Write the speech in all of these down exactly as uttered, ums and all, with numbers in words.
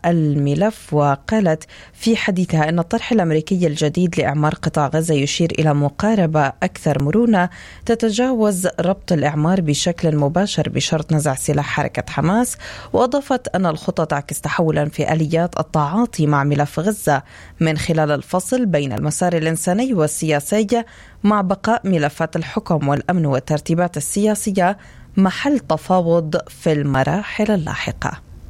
الملف، وقالت في حديثها أن الطرح الأمريكي الجديد لإعمار قطاع غزة يشير إلى مقاربة أكثر مرونة تتجاوز ربط الإعمار بشكل مباشر بشرط نزع سلاح حركة حماس. وأضافت أن الخطة تعكس تحولا في آليات التعاطي مع ملف غزة من خلال الفصل بين المسار الإنساني والسياسي مع بقاء ملفات الحكم والأمن والترتيبات السياسية محل تفاوض في المراحل اللاحقة.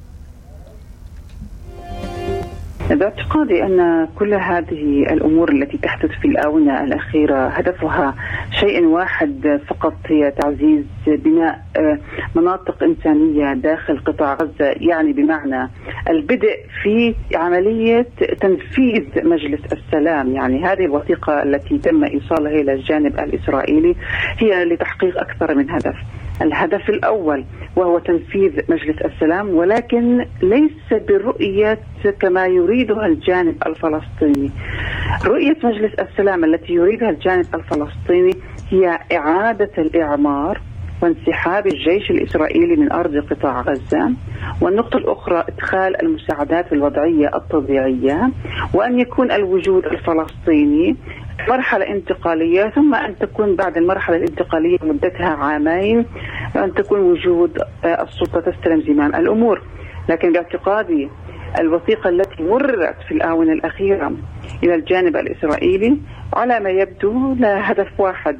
باعتقادي أن كل هذه الأمور التي تحدث في الآونة الأخيرة هدفها شيء واحد فقط، هي تعزيز بناء مناطق إنسانية داخل قطاع غزة، يعني بمعنى البدء في عملية تنفيذ مجلس السلام. يعني هذه الوثيقة التي تم إيصالها إلى الجانب الإسرائيلي هي لتحقيق أكثر من هدف. الهدف الأول وهو تنفيذ مجلس السلام، ولكن ليس برؤية كما يريدها الجانب الفلسطيني. رؤية مجلس السلام التي يريدها الجانب الفلسطيني هي إعادة الإعمار وانسحاب الجيش الإسرائيلي من أرض قطاع غزة، والنقطة الأخرى إدخال المساعدات الوضعية الطبيعية، وأن يكون الوجود الفلسطيني مرحلة انتقالية، ثم أن تكون بعد المرحلة الانتقالية مدتها عامين أن تكون وجود السلطة تستلم زمام الأمور. لكن باعتقادي الوثيقة التي مررت في الآونة الأخيرة إلى الجانب الإسرائيلي على ما يبدو لها هدف واحد،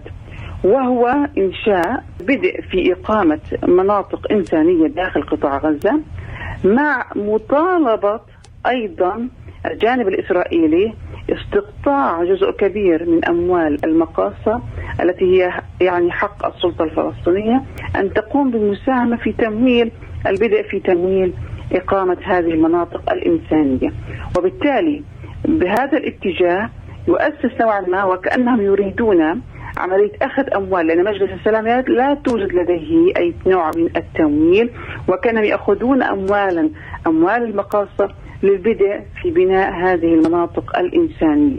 وهو إنشاء بدء في إقامة مناطق إنسانية داخل قطاع غزة، مع مطالبة أيضا الجانب الإسرائيلي استقطاع جزء كبير من أموال المقاصة التي هي يعني حق السلطة الفلسطينية أن تقوم بالمساهمة في تمويل البدء في تمويل إقامة هذه المناطق الإنسانية. وبالتالي بهذا الاتجاه يؤسس نوعا ما وكأنهم يريدون عملية أخذ أموال، لأن مجلس السلام لا توجد لديه أي نوع من التمويل، وكانوا يأخذون أموالا أموال المقاصة للبدء في بناء هذه المناطق الإنسانية،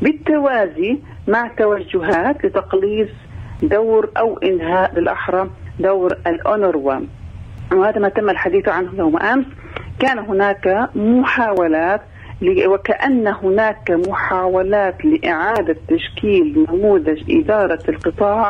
بالتوازي مع توجهات لتقليص دور أو إنهاء بالأحرى دور الأونروا. وهذا ما تم الحديث عنه يوم أمس. كان هناك محاولات وكأن هناك محاولات لإعادة تشكيل نموذج إدارة القطاع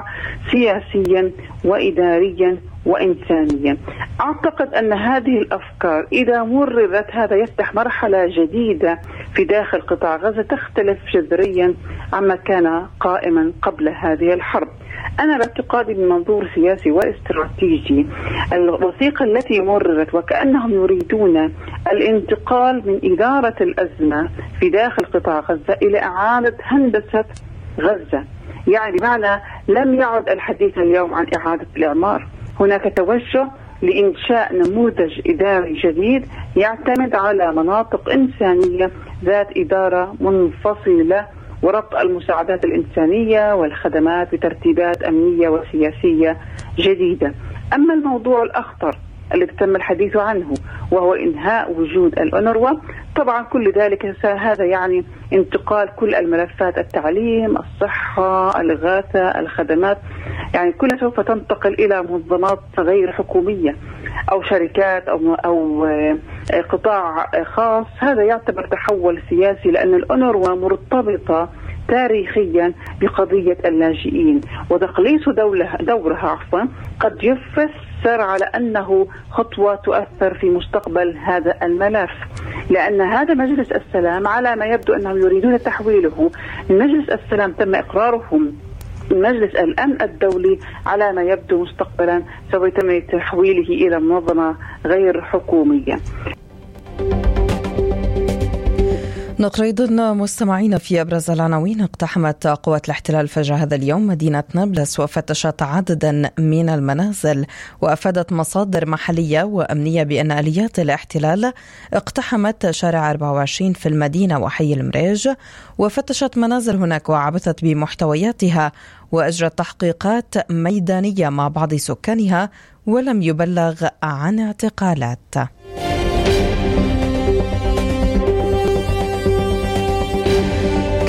سياسيا وإداريا وإنسانيا. أعتقد أن هذه الأفكار إذا مررت هذا يفتح مرحلة جديدة في داخل قطاع غزة تختلف جذريا عما كان قائما قبل هذه الحرب. أنا باعتقادي من منظور سياسي واستراتيجي الوثيقة التي مررت وكأنهم يريدون الانتقال من إدارة الأزمة في داخل قطاع غزة إلى إعادة هندسة غزة، يعني بمعنى لم يعد الحديث اليوم عن إعادة الإعمار، هناك توجه لإنشاء نموذج إداري جديد يعتمد على مناطق إنسانية ذات إدارة منفصلة وربط المساعدات الإنسانية والخدمات بترتيبات أمنية وسياسية جديدة. أما الموضوع الأخطر الذي تم الحديث عنه وهو إنهاء وجود الأونروا، طبعا كل ذلك هذا يعني انتقال كل الملفات، التعليم، الصحة، الإغاثة، الخدمات، يعني كلها سوف تنتقل إلى منظمات غير حكومية أو شركات أو, أو قطاع خاص. هذا يعتبر تحول سياسي، لأن الأونروا مرتبطة تاريخيا بقضية اللاجئين، وتقليص دورها عفوا قد يفسر على أنه خطوة تؤثر في مستقبل هذا الملف، لأن هذا مجلس السلام على ما يبدو أنهم يريدون تحويله من مجلس السلام تم إقرارهم مجلس الأمن الدولي، على ما يبدو مستقبلا سوف يتم تحويله إلى منظمة غير حكومية. نقرأ أيضا مستمعين في أبرز العناوين. اقتحمت قوات الاحتلال فجر هذا اليوم مدينة نابلس وفتشت عددا من المنازل، وأفادت مصادر محلية وأمنية بأن آليات الاحتلال اقتحمت شارع أربعة وعشرين في المدينة وحي المريج، وفتشت منازل هناك وعبثت بمحتوياتها، وأجرت تحقيقات ميدانية مع بعض سكانها، ولم يبلغ عن اعتقالات.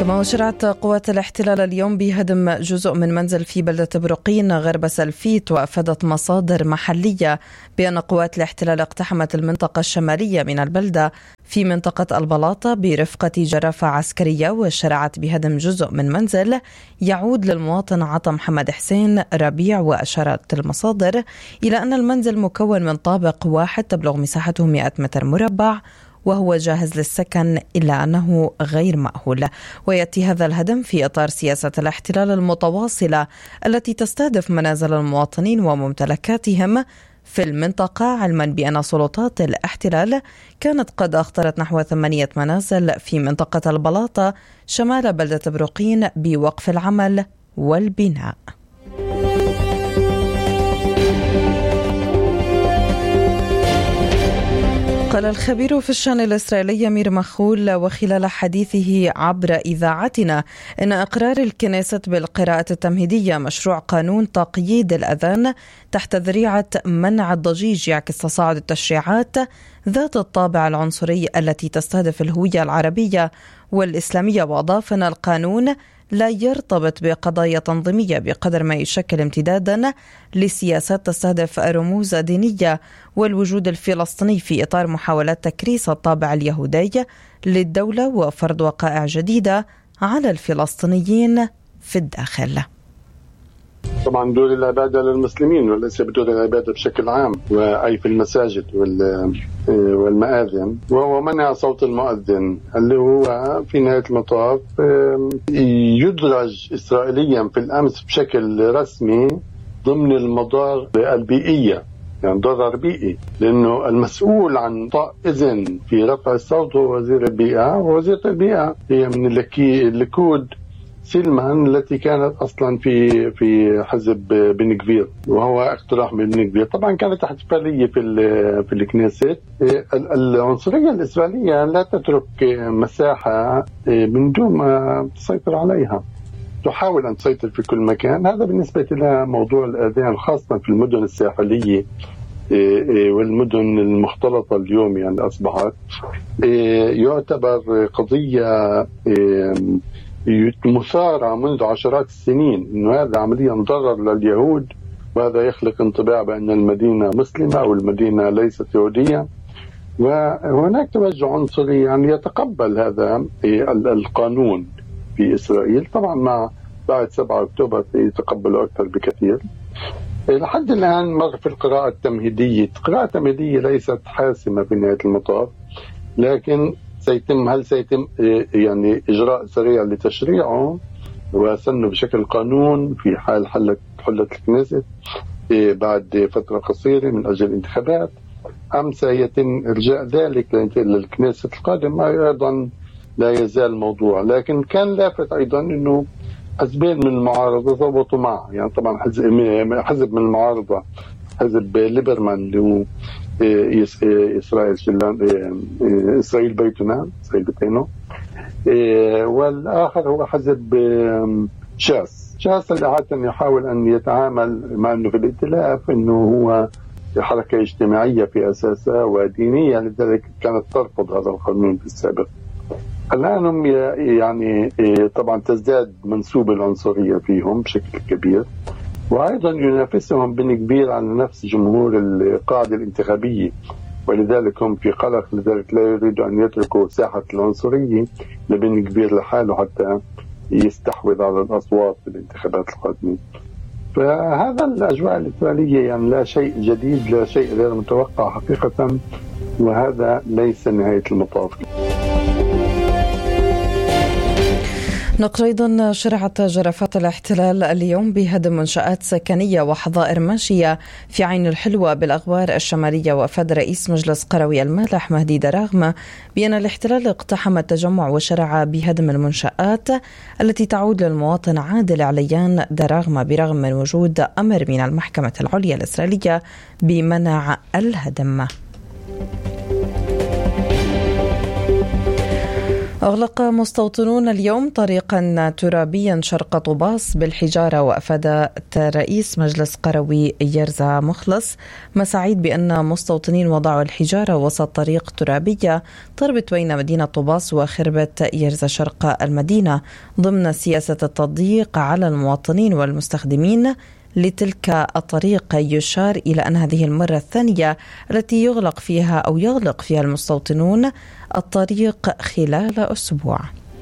كما أشرعت قوات الاحتلال اليوم بهدم جزء من منزل في بلدة برقين غرب سلفيت، وأفادت مصادر محلية بأن قوات الاحتلال اقتحمت المنطقة الشمالية من البلدة في منطقة البلاطة برفقة جرافة عسكرية، وشرعت بهدم جزء من منزل يعود للمواطن عطا محمد حسين ربيع. وأشارت المصادر إلى أن المنزل مكون من طابق واحد تبلغ مساحته مئة متر مربع، وهو جاهز للسكن إلا أنه غير مأهول. ويأتي هذا الهدم في إطار سياسة الاحتلال المتواصلة التي تستهدف منازل المواطنين وممتلكاتهم في المنطقة، علما بأن سلطات الاحتلال كانت قد أخطرت نحو ثمانية منازل في منطقة البلاطة شمال بلدة برقين بوقف العمل والبناء. قال الخبير في الشأن الإسرائيلي أمير مخول وخلال حديثه عبر إذاعتنا إن إقرار الكنيست بالقراءة التمهيدية مشروع قانون تقييد الأذان تحت ذريعة منع الضجيج يعكس تصاعد التشريعات ذات الطابع العنصري التي تستهدف الهوية العربية والإسلامية. وأضاف أن القانون لا يرتبط بقضايا تنظيمية بقدر ما يشكل امتدادا لسياسات تستهدف رموز دينية والوجود الفلسطيني في إطار محاولات تكريس الطابع اليهودي للدولة وفرض وقائع جديدة على الفلسطينيين في الداخل. طبعا دور العبادة للمسلمين وليس بدور العبادة بشكل عام، وأي في المساجد والمآذن، وهو منع صوت المؤذن اللي هو في نهاية المطاف يدرج إسرائيليا في الأمس بشكل رسمي ضمن المضار البيئية، يعني ضرر بيئي، لأنه المسؤول عن طاء إذن في رفع الصوت هو وزير البيئة، ووزيرة البيئة هي من الليكود سلمان التي كانت اصلا في في حزب بن غفير، وهو اقتراح من بن غفير. طبعا كانت احتفاليه في في الكنيست. العنصريه الاسرائيليه لا تترك مساحه من دون ما تسيطر عليها، تحاول ان تسيطر في كل مكان. هذا بالنسبه لها موضوع الاذان خاصه في المدن الساحليه والمدن المختلطه اليوم، يعني اصبحت يعتبر قضيه مثارة منذ عشرات السنين، إنه هذا عمليا ضرر لليهود، وهذا يخلق انطباع بأن المدينة مسلمة أو المدينة ليست يهودية. وهناك توجه عنصري يعني يتقبل هذا القانون في إسرائيل. طبعا مع بعد سبعة أكتوبر يتقبلوا أكثر بكثير. لحد الآن مر في القراءة التمهيدية. القراءة التمهيدية ليست حاسمة في نهاية المطاف، لكن سيتم هل سيتم يعني إجراء سريع لتشريعه وسنه بشكل قانون في حال حلت حلت الكنيست بعد فترة قصيرة من أجل الانتخابات، أم سيتم إرجاء ذلك للكنيست القادم؟ أيضا لا يزال موضوع. لكن كان لافت أيضا أنه حزبين من المعارضة ضبطوا معه، يعني طبعا حزب من المعارضة حزب ليبرمان اللي هو إسرائيل شلان إسرائيل بيتنا إسرائيل بيتنا، والآخر هو حزب شاس شاس اللي عادة يحاول أن يتعامل مع أنه في الائتلاف أنه هو حركة اجتماعية في أساسها ودينية، لذلك كانت ترفض هذا القانون في السابق. الآن هم يعني طبعا تزداد منسوب العنصرية فيهم بشكل كبير، وأيضا ينافسهم بن كبير على نفس جمهور القاعدة الانتخابية، ولذلك هم في قلق، لذلك لا يريدوا أن يتركوا ساحة العنصرية لبن كبير لحاله حتى يستحوذ على الأصوات في الانتخابات القادمة. فهذا الأجواء الإسرائيلية يعني لا شيء جديد، لا شيء غير متوقع حقيقة، وهذا ليس نهاية المطاف. نقل أيضا شرعت جرافات الاحتلال اليوم بهدم منشآت سكنية وحظائر ماشية في عين الحلوة بالأغوار الشمالية. وأفاد رئيس مجلس قروي المالح مهدي دراغمة بأن الاحتلال اقتحم التجمع وشرع بهدم المنشآت التي تعود للمواطن عادل عليان دراغمة برغم من وجود أمر من المحكمة العليا الإسرائيلية بمنع الهدم. أغلق مستوطنون اليوم طريقا ترابيا شرق طوباس بالحجارة، وأفادت رئيس مجلس قروي يرزا مخلص مساعيد بأن مستوطنين وضعوا الحجارة وسط طريق ترابية تربط بين مدينة طوباس وخربة يرزا شرق المدينة ضمن سياسة التضييق على المواطنين والمستخدمين لتلك الطريق. يشار إلى أن هذه المرة الثانية التي يغلق فيها أو يغلق فيها المستوطنون الطريق خلال أسبوع.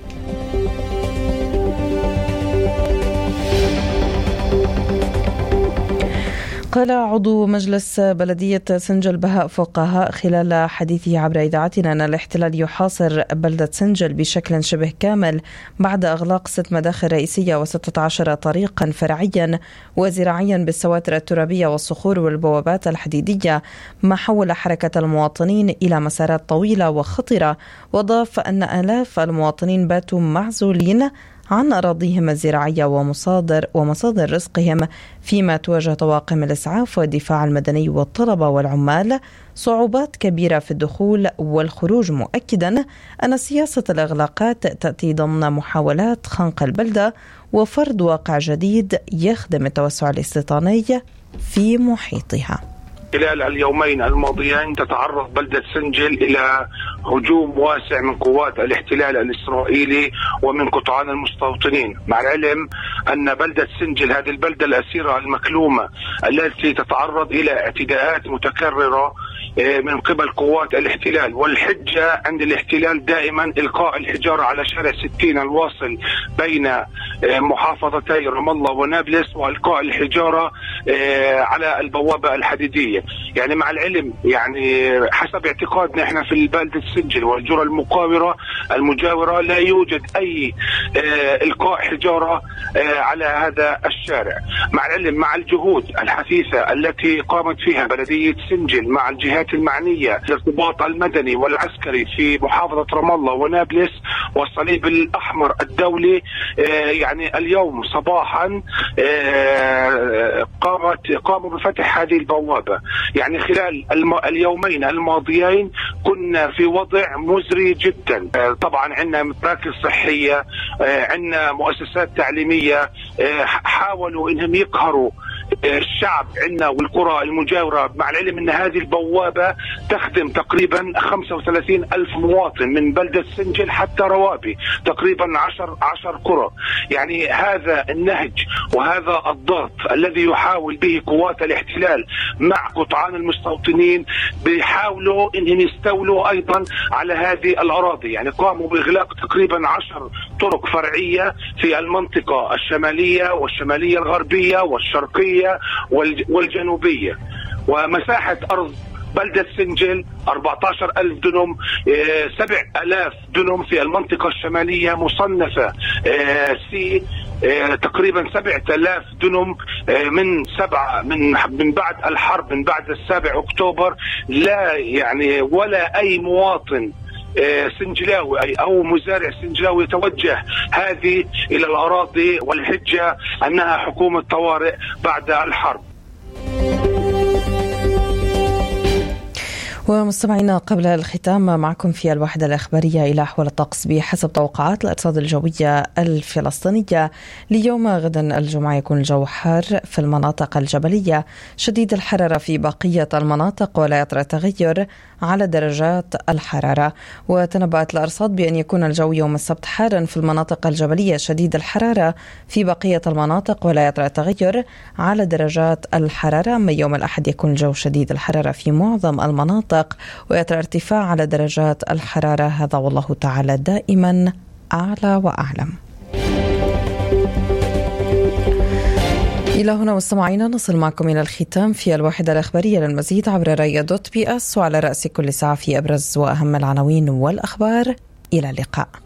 قال عضو مجلس بلدية سنجل بهاء فقهاء خلال حديثه عبر إذاعتنا أن الاحتلال يحاصر بلدة سنجل بشكل شبه كامل بعد إغلاق ست مداخل رئيسية وستة عشر طريقا فرعيا وزراعيا بالسواتر الترابية والصخور والبوابات الحديدية، ما حول حركة المواطنين إلى مسارات طويلة وخطرة. وضاف أن آلاف المواطنين باتوا معزولين عن أراضيهم الزراعية ومصادر ومصادر رزقهم، فيما تواجه طواقم الإسعاف والدفاع المدني والطلبة والعمال صعوبات كبيرة في الدخول والخروج، مؤكدا أن سياسة الإغلاقات تأتي ضمن محاولات خنق البلدة وفرض واقع جديد يخدم التوسع الاستيطاني في محيطها. خلال اليومين الماضيين تتعرض بلدة سنجل إلى هجوم واسع من قوات الاحتلال الإسرائيلي ومن قطعان المستوطنين، مع العلم أن بلدة سنجل هذه البلدة الأسيرة المكلومة التي تتعرض إلى اعتداءات متكررة من قبل قوات الاحتلال، والحجة عند الاحتلال دائما إلقاء الحجارة على شارع ستين الواصل بين محافظتي رام الله ونابلس، وإلقاء الحجارة على البوابة الحديدية. يعني مع العلم يعني حسب اعتقادنا احنا في البلدة سنجل والجرى المقاورة المجاورة لا يوجد أي إلقاء حجارة على هذا الشارع، مع العلم مع الجهود الحثيثة التي قامت فيها بلدية سنجل مع الجهات المعنية الارتباط المدني والعسكري في محافظة رام الله ونابلس والصليب الأحمر الدولي. يعني اليوم صباحا قامت قاموا بفتح هذه البوابة. يعني خلال اليومين الماضيين كنا في وضع مزري جدا. طبعا عندنا مراكز صحية، عندنا مؤسسات تعليمية، حاولوا انهم يقهروا الشعب عندنا والقرى المجاورة، مع العلم ان هذه البوابة تخدم تقريبا خمسة وثلاثين ألف مواطن من بلدة سنجل حتى روابي، تقريبا عشر عشر قرى. يعني هذا النهج وهذا الضغط الذي يحاول به قوات الاحتلال مع قطعان المستوطنين بيحاولوا انهم يستولوا ايضا على هذه الاراضي. يعني قاموا باغلاق تقريبا عشر طرق فرعية في المنطقة الشمالية والشمالية الغربية والشرقية والجنوبية، ومساحة أرض بلدة سنجل أربعة عشر ألف دنم، سبع ألاف دنم في المنطقة الشمالية مصنفة سي، تقريبا سبعة آلاف دنم من سبعة من من بعد الحرب من بعد السابع أكتوبر. لا يعني ولا أي مواطن سنجلاوي أو مزارع سنجلاوي يتوجه هذه إلى الأراضي، والحجة أنها حكومة طوارئ بعد الحرب. ومستمعينا، قبل الختام معكم في الوحدة الإخبارية إلى أحوال الطقس. بحسب توقعات الأرصاد الجوية الفلسطينية ليوم غدا الجمعة يكون الجو حار في المناطق الجبلية، شديد الحرارة في بقية المناطق، ولا يطرأ تغير على درجات الحرارة. وتنبأت الأرصاد بأن يكون الجو يوم السبت حارا في المناطق الجبلية، شديد الحرارة في بقية المناطق، ولا يطرأ تغير على درجات الحرارة. أما يوم الأحد يكون الجو شديد الحرارة في معظم المناطق ويطرأ ارتفاع على درجات الحرارة. هذا والله تعالى دائما أعلى وأعلم. إلى هنا مستمعينا نصل معكم إلى الختام في الواحدة الإخبارية. للمزيد عبر رايا دوت بي اس، وعلى رأس كل ساعة في أبرز وأهم العناوين والأخبار. إلى اللقاء.